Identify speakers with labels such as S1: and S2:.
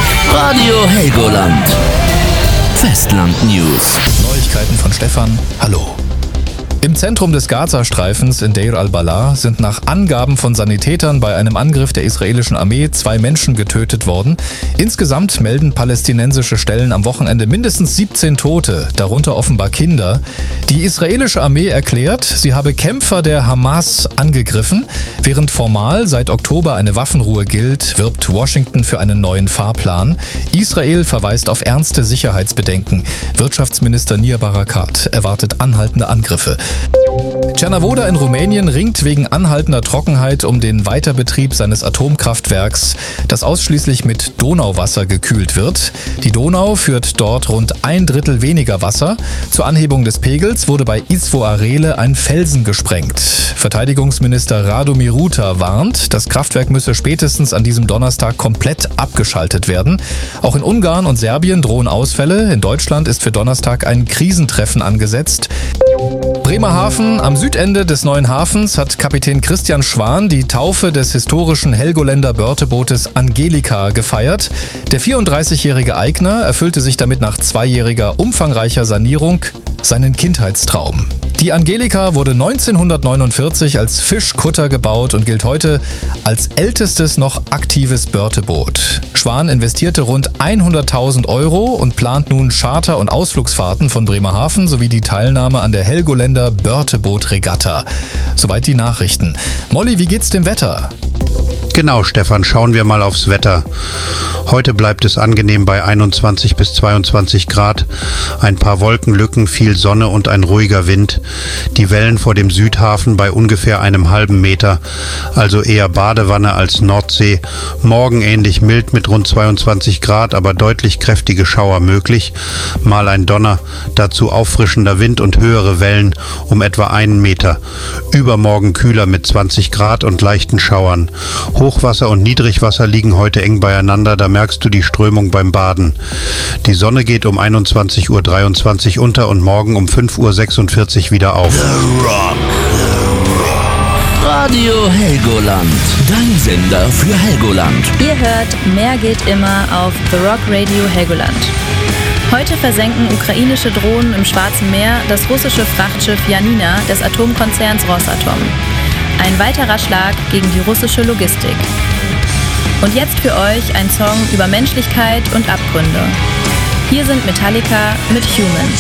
S1: Radio Helgoland. Festland News.
S2: Neuigkeiten von Stefan. Hallo. Im Zentrum des Gazastreifens in Deir al-Balah sind nach Angaben von Sanitätern bei einem Angriff der israelischen Armee 2 Menschen getötet worden. Insgesamt melden palästinensische Stellen am Wochenende mindestens 17 Tote, darunter offenbar Kinder. Die israelische Armee erklärt, sie habe Kämpfer der Hamas angegriffen. Während formal seit Oktober eine Waffenruhe gilt, wirbt Washington für einen neuen Fahrplan. Israel verweist auf ernste Sicherheitsbedenken. Wirtschaftsminister Nir Barakat erwartet anhaltende Angriffe. Cernavodă in Rumänien ringt wegen anhaltender Trockenheit um den Weiterbetrieb seines Atomkraftwerks, das ausschließlich mit Donauwasser gekühlt wird. Die Donau führt dort rund 1/3 weniger Wasser. Zur Anhebung des Pegels wurde bei Izvoarele ein Felsen gesprengt. Verteidigungsminister Radomir Ruta warnt, das Kraftwerk müsse spätestens an diesem Donnerstag komplett abgeschaltet werden. Auch in Ungarn und Serbien drohen Ausfälle. In Deutschland ist für Donnerstag ein Krisentreffen angesetzt. Bremerhaven, am Südende des neuen Hafens, hat Kapitän Christian Schwan die Taufe des historischen Helgoländer Börtebootes Angelika gefeiert. Der 34-jährige Eigner erfüllte sich damit nach 2-jähriger umfangreicher Sanierung seinen Kindheitstraum. Die Angelika wurde 1949 als Fischkutter gebaut und gilt heute als ältestes noch aktives Börteboot. Schwan investierte rund 100.000 Euro und plant nun Charter- und Ausflugsfahrten von Bremerhaven sowie die Teilnahme an der Helgoländer Börteboot-Regatta. Soweit die Nachrichten. Molly, wie geht's dem Wetter?
S3: Genau, Stefan, schauen wir mal aufs Wetter. Heute bleibt es angenehm bei 21 bis 22 Grad. Ein paar Wolkenlücken, viel Sonne und ein ruhiger Wind. Die Wellen vor dem Südhafen bei ungefähr einem halben Meter, also eher Badewanne als Nordsee. Morgen ähnlich mild mit rund 22 Grad, aber deutlich kräftige Schauer möglich. Mal ein Donner, dazu auffrischender Wind und höhere Wellen um etwa 1 Meter. Übermorgen kühler mit 20 Grad und leichten Schauern. Hochwasser und Niedrigwasser liegen heute eng beieinander, da merkst du die Strömung beim Baden. Die Sonne geht um 21:23 Uhr unter und morgen um 5:46 Uhr wieder auf.
S1: The Rock. Radio Helgoland. Dein Sender für Helgoland.
S4: Ihr hört Mehr geht immer auf The Rock Radio Helgoland. Heute versenken ukrainische Drohnen im Schwarzen Meer das russische Frachtschiff Janina des Atomkonzerns Rosatom. Ein weiterer Schlag gegen die russische Logistik. Und jetzt für euch ein Song über Menschlichkeit und Abgründe. Hier sind Metallica mit Human.